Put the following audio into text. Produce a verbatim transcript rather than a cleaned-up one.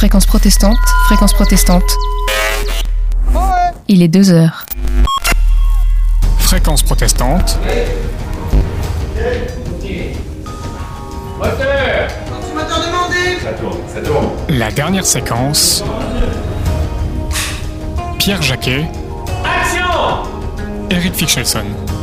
Fréquence protestante, fréquence protestante. Il est deux heures. Fréquence protestante. Moteur. Moteur demandé. Ça tourne, ça tourne. La dernière séquence. Pierre Jacquet. Action. Eric Fichelson.